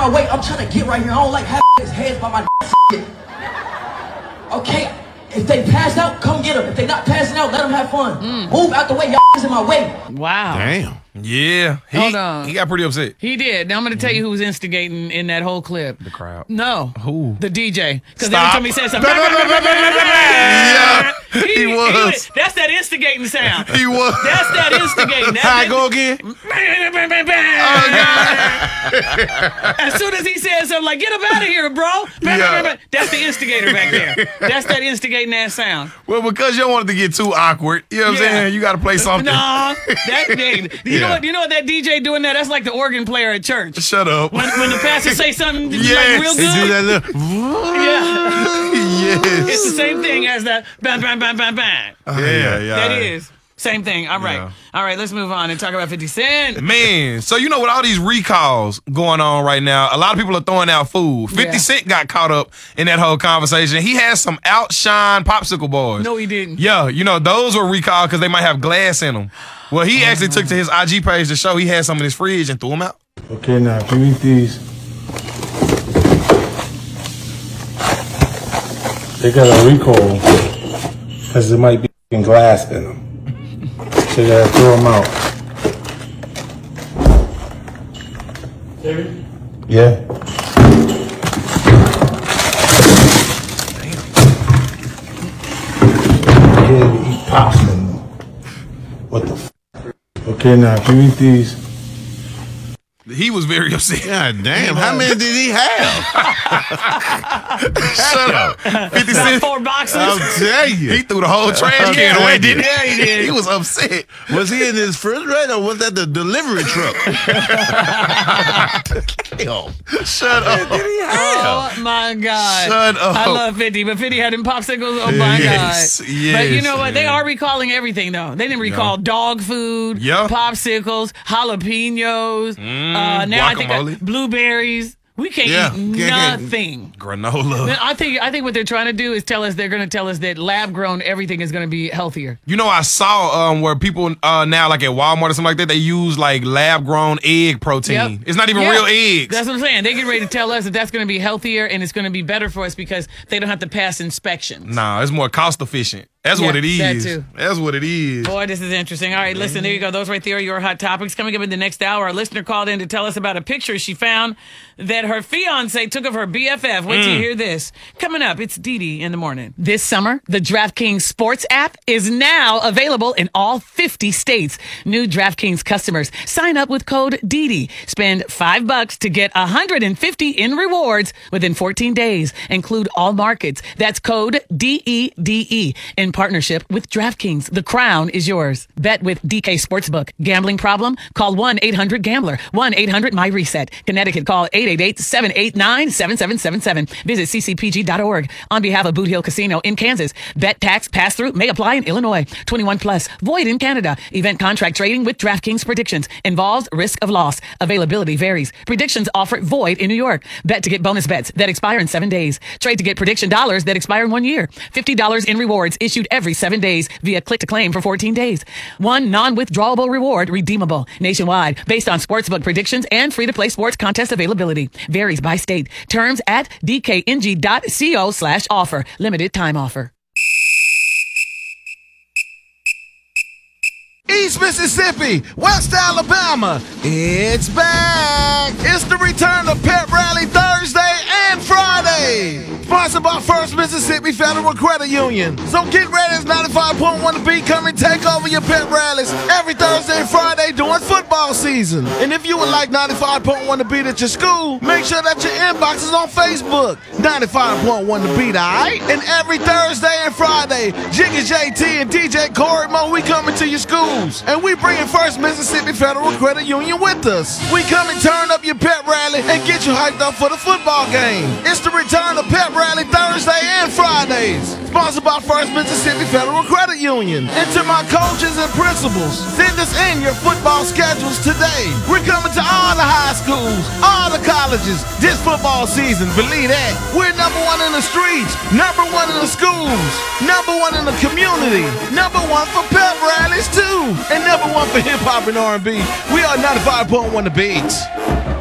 my way. I'm trying to get right here. I don't like having his heads by my shit. Okay, if they pass out, come get them. If they not passing out, let them have fun. Move out the way. Y'all is in my way. Wow. Damn. Yeah. Hold on. He got pretty upset. He did. Now I'm going to tell you who was instigating in that whole clip. The crowd. No. Who? The DJ. Because every Stop. time he said something. Yeah, he was. That's that instigating sound. He was. That's that instigating. How I go again? As soon as he said something like, get him out of here, bro. Yeah. That's the instigator back there. That's that instigating ass sound. Well, because you don't want it to get too awkward, you know what I'm saying? You got to play something. No, that thing. You know what that DJ doing there? That's like the organ player at church. Shut up. When the pastor say something like Yes. real They do good. that little. Yeah. Yes. It's the same thing as that bang, bang, bang, bang, bang. Yeah. That is. Same thing. All right. Yeah. All right, let's move on and talk about 50 Cent. Man, so you know with all these recalls going on right now, a lot of people are throwing out food. 50 Yeah. Cent got caught up in that whole conversation. He had some Outshine popsicle bars. No, he didn't. Yeah, you know, those were recalled because they might have glass in them. Well, he actually took to his IG page to show he had some in his fridge and threw them out. Okay, now give me these. They got a recall because there might be glass in them. So you gotta throw them out. Yeah. Yeah, to eat pops in them. What the f? Okay, now give me these. He was very upset. God damn. How many did he have? Shut up. 50 Cent. 4 boxes. I'll tell you. He threw the whole trash can away, didn't he? Yeah, he did. He was upset. Was he in his refrigerator or was that the delivery truck? Damn. Shut up. Oh my God. Shut up. I love 50, but 50 had them popsicles. Oh my Yes, God. yes, But you know what? They man. are recalling everything though. They didn't recall dog food, Yeah. popsicles, jalapenos, now I think guacamole. blueberries. We can't Yeah, eat can't- nothing. Granola. I think what they're trying to do is they're going to tell us that lab grown everything is going to be healthier. You know, I saw where people now, like at Walmart or something like that, they use like lab grown egg protein. Yep. It's not even Yeah. real eggs. That's what I'm saying. They get ready to tell us that that's going to be healthier and it's going to be better for us because they don't have to pass inspections. Nah, it's more cost efficient. That's Yeah, what it is. that too. That's what it is. Boy, this is interesting. All right, listen, there you go. Those right there are your hot topics. Coming up in the next hour, a listener called in to tell us about a picture she found that her fiance took of her BFF. Wait till you hear this. Coming up, it's Dee Dee in the morning. This summer, the DraftKings Sports app is now available in all 50 states. New DraftKings customers sign up with code DEDE. Spend $5 to get $150 in rewards within 14 days. Include all markets. That's code DEDE. In partnership with DraftKings. The crown is yours. Bet with DK Sportsbook. Gambling problem? Call 1-800-GAMBLER. 1-800-MY-RESET. Connecticut, call 888-789-7777. Visit ccpg.org. On behalf of Boot Hill Casino in Kansas, bet tax pass-through may apply in Illinois. 21 plus. Void in Canada. Event contract trading with DraftKings predictions. Involves risk of loss. Availability varies. Predictions offer void in New York. Bet to get bonus bets that expire in 7 days. Trade to get prediction dollars that expire in 1 year. $50 in rewards issued every 7 days via click to claim for 14 days. One non-withdrawable reward redeemable nationwide based on sportsbook predictions and free-to-play sports contest availability. Varies by state. Terms at dkng.co/offer. Limited time offer. East Mississippi, West Alabama, it's back. It's the return of Pep Rally Thursday and Friday. Sponsored by First Mississippi Federal Credit Union. So get ready as 95.1 The Beat come and take over your pep rallies every Thursday and Friday during football season. And if you would like 95.1 The Beat at your school, make sure that your inbox is on Facebook. 95.1 The Beat, alright? And every Thursday and Friday, Jiggy JT and DJ Corey Mo, we coming to your schools. And we bringing First Mississippi Federal Credit Union with us. We come and turn up your pep rally and get you hyped up for the football game. It's the return of Pep Rally Thursday and Fridays. Sponsored by First Mississippi Federal Credit Union. And to my coaches and principals, send us in your football schedules today. We're coming to all the high schools, all the colleges this football season. Believe that. We're number one in the streets, number one in the schools, number one in the community, number one for pep rallies too, and number one for hip hop and R&B. We are 95.1 The Beats.